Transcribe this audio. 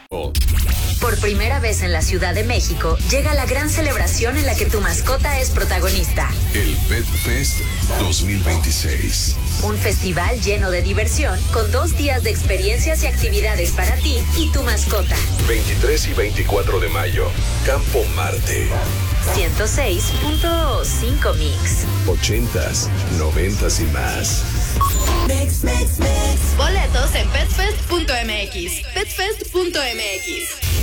Por primera vez en la Ciudad de México, llega la gran celebración en la que tu mascota es protagonista. El Pet Fest 2026. Un festival lleno de diversión, con 2 días de experiencias y actividades para ti y tu mascota. 23 y 24 de mayo, Campo Marte. 106.5 Mix. 80s, 90s y más. Mix, mix, mix. Boletos en petfest.mx. Petfest.mx.